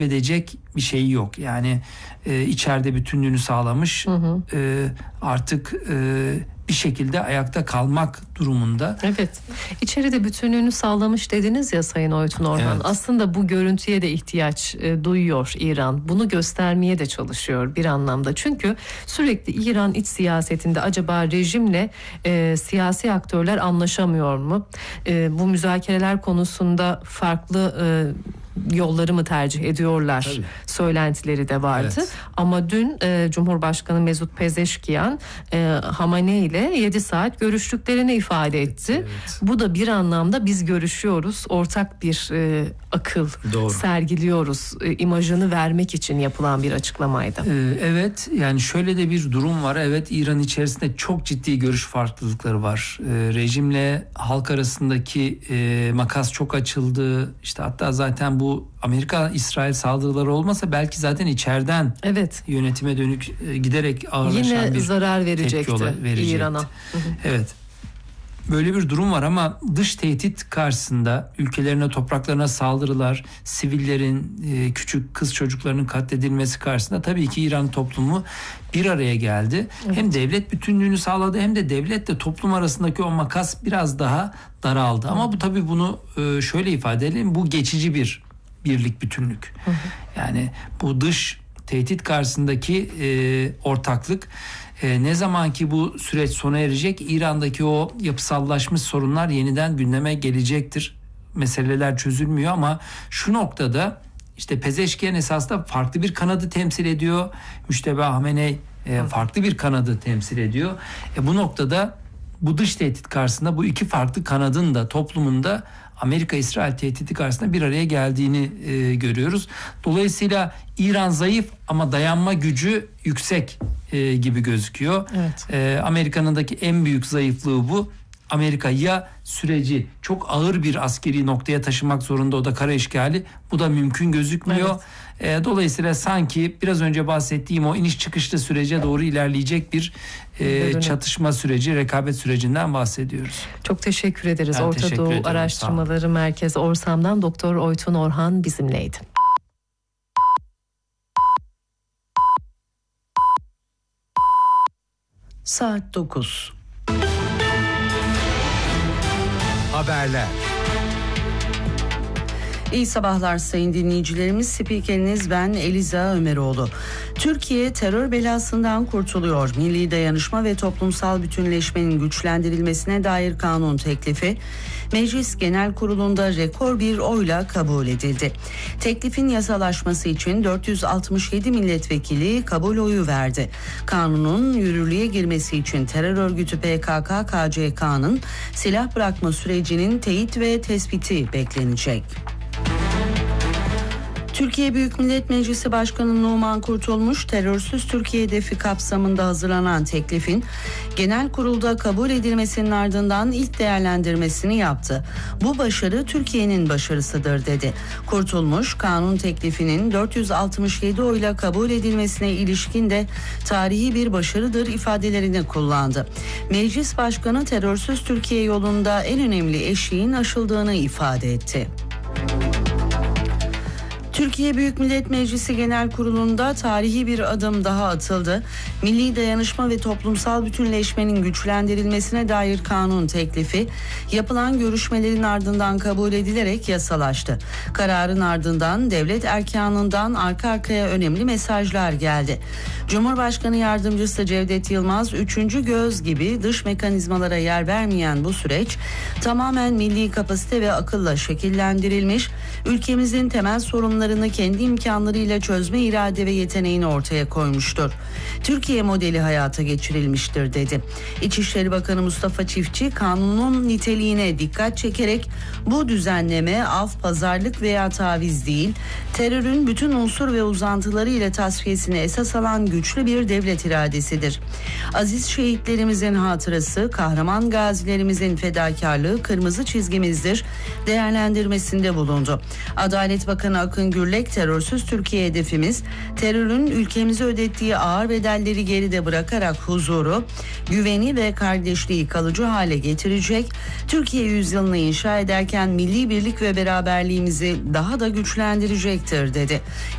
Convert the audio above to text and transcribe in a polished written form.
edecek bir şey yok. Yani içeride bütünlüğünü sağlamış. Artık bir şekilde ayakta kalmak durumunda. Evet. İçeride bütünlüğünü sağlamış dediniz ya Sayın Oytun Orhan. Evet. Aslında bu görüntüye de ihtiyaç duyuyor İran. Bunu göstermeye de çalışıyor bir anlamda. Çünkü sürekli İran iç siyasetinde acaba rejimle siyasi aktörler anlaşamıyor mu? Bu müzakereler konusunda farklı yolları mı tercih ediyorlar? Tabii. Söylentileri de vardı. Evet. Ama dün Cumhurbaşkanı Mesut Pezeşkiyan Hamaney ile 7 saat görüştüklerini ifade etti. Evet. Bu da bir anlamda biz görüşüyoruz, ortak bir akıl Doğru. sergiliyoruz imajını vermek için yapılan bir açıklamaydı. Evet, yani şöyle de bir durum var. Evet, İran içerisinde çok ciddi görüş farklılıkları var. Rejimle halk arasındaki makas çok açıldı. İşte hatta zaten bu Amerika-İsrail saldırıları olmasa belki zaten içeriden Evet. yönetime dönük giderek ağırlaşan Yine bir zarar verecekti verecekti. İran'a. Evet. Böyle bir durum var ama dış tehdit karşısında ülkelerine, topraklarına saldırılar, sivillerin, küçük kız çocuklarının katledilmesi karşısında tabii ki İran toplumu bir araya geldi. Evet. Hem devlet bütünlüğünü sağladı hem de devletle toplum arasındaki o makas biraz daha daraldı. Ama bu tabii bunu şöyle ifade edelim, bu geçici bir birlik, bütünlük. Yani bu dış tehdit karşısındaki ortaklık ne zaman ki bu süreç sona erecek, İran'daki o yapısallaşmış sorunlar yeniden gündeme gelecektir. Meseleler çözülmüyor ama şu noktada işte Pezeşkiyan esasında farklı bir kanadı temsil ediyor. Müşteba Hameney farklı bir kanadı temsil ediyor. Bu noktada bu dış tehdit karşısında bu iki farklı kanadın da toplumunda Amerika-İsrail tehdidi karşısında bir araya geldiğini görüyoruz. Dolayısıyla İran zayıf ama dayanma gücü yüksek gibi gözüküyor. Evet. Amerika'nındaki en büyük zayıflığı bu. Amerika ya süreci çok ağır bir askeri noktaya taşımak zorunda, o da kara işgali. Bu da mümkün gözükmüyor. Evet. Dolayısıyla sanki biraz önce bahsettiğim o iniş çıkışlı sürece doğru ilerleyecek bir çatışma süreci, rekabet sürecinden bahsediyoruz. Çok teşekkür ederiz. Ben Orta teşekkür Doğu ederim. Araştırmaları Merkezi Orsam'dan Doktor Oytun Orhan bizimleydi. Saat 9. Haberler. İyi sabahlar sayın dinleyicilerimiz. Spikeriniz ben Eliza Ömeroğlu. Türkiye terör belasından kurtuluyor. Milli dayanışma ve toplumsal bütünleşmenin güçlendirilmesine dair kanun teklifi Meclis Genel Kurulu'nda rekor bir oyla kabul edildi. Teklifin yasalaşması için 467 milletvekili kabul oyu verdi. Kanunun yürürlüğe girmesi için terör örgütü PKK-KCK'nın silah bırakma sürecinin teyit ve tespiti beklenecek. Türkiye Büyük Millet Meclisi Başkanı Numan Kurtulmuş, terörsüz Türkiye hedefi kapsamında hazırlanan teklifin genel kurulda kabul edilmesinin ardından ilk değerlendirmesini yaptı. Bu başarı Türkiye'nin başarısıdır dedi. Kurtulmuş, kanun teklifinin 467 oyla kabul edilmesine ilişkin de tarihi bir başarıdır ifadelerini kullandı. Meclis Başkanı terörsüz Türkiye yolunda en önemli eşiğin aşıldığını ifade etti. Türkiye Büyük Millet Meclisi Genel Kurulu'nda tarihi bir adım daha atıldı. Milli dayanışma ve toplumsal bütünleşmenin güçlendirilmesine dair kanun teklifi yapılan görüşmelerin ardından kabul edilerek yasalaştı. Kararın ardından devlet erkanından arka arkaya önemli mesajlar geldi. Cumhurbaşkanı Yardımcısı Cevdet Yılmaz, 3. göz gibi dış mekanizmalara yer vermeyen bu süreç tamamen milli kapasite ve akılla şekillendirilmiş, ülkemizin temel sorunlarını kendi imkanlarıyla çözme irade ve yeteneğini ortaya koymuştur. Türkiye modeli hayata geçirilmiştir dedi. İçişleri Bakanı Mustafa Çiftçi, kanunun niteliğine dikkat çekerek bu düzenleme af, pazarlık veya taviz değil, terörün bütün unsur ve uzantıları ile tasfiyesini esas alan güçlü bir devlet iradesidir. Aziz şehitlerimizin hatırası, kahraman gazilerimizin fedakarlığı kırmızı çizgimizdir değerlendirmesinde bulundu. Adalet Bakanı Akın Gürlek, terörsüz Türkiye hedefimiz, terörün ülkemize ödettiği ağır bedelleri geride bırakarak huzuru, güveni ve kardeşliği kalıcı hale getirecek, Türkiye yüzyılını inşa ederken milli birlik ve beraberliğimizi daha da güçlendirecektir dedi.